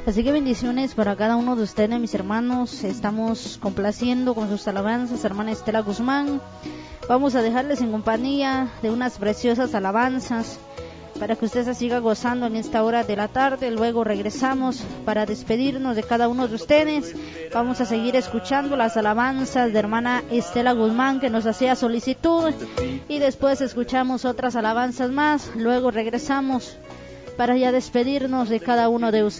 Así que bendiciones para cada uno de ustedes, mis hermanos. Estamos complaciendo con sus alabanzas, hermana Estela Guzmán. Vamos a dejarles en compañía de unas preciosas alabanzas para que usted se siga gozando en esta hora de la tarde. Luego regresamos para despedirnos de cada uno de ustedes. Vamos a seguir escuchando las alabanzas de hermana Estela Guzmán, que nos hacía solicitud, y después escuchamos otras alabanzas más. Luego regresamos para ya despedirnos de cada uno de ustedes.